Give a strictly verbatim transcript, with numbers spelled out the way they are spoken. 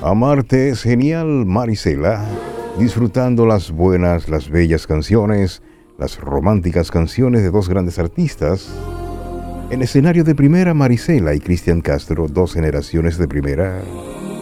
Amarte es genial, Marisela. Disfrutando las buenas, las bellas canciones, las románticas canciones de dos grandes artistas. En escenario de primera, Marisela y Cristian Castro, dos generaciones de primera.